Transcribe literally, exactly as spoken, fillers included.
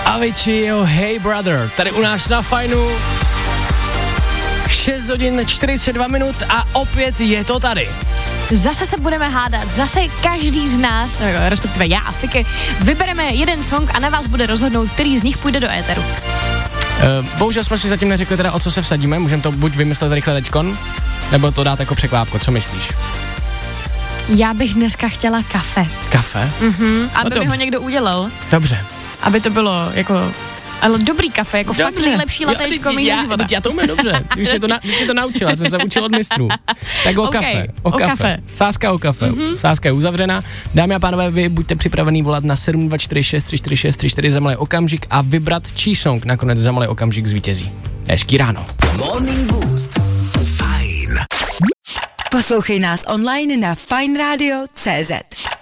Avicii, Hey Brother, tady u nás na Fajnu. šest hodin čtyřicet dva minut a opět je to tady. Zase se budeme hádat, zase každý z nás, respektive já a Fiky, vybereme jeden song a na vás bude rozhodnout, který z nich půjde do éteru. Uh, bohužel jsme si zatím neřekli teda, o co se vsadíme, můžeme to buď vymyslet rychle teďkon, nebo to dát jako překvápko, co myslíš? Já bych dneska chtěla kafe. Kafe? Mhm, aby no mi ho někdo udělal. Dobře. Aby to bylo jako... Ale dobrý kafe, jako dobře. Fakt nejlepší latečko mýho života. Já to umím dobře, už mě to, na, už mě to naučila, jsem se učil od mistrů. Tak o okay, kafe, o, o kafe. kafe. Sázka o kafe, mm-hmm. Sázka je uzavřená. Dámy a pánové, vy buďte připravený volat na sedm dva čtyři šest tři čtyři šest tři čtyři za malý okamžik a vybrat, čí song nakonec za malý okamžik zvítězí. Hezký ráno. Morning Boost. Fajn. Poslouchej nás online na fajn radio tečka cé zet.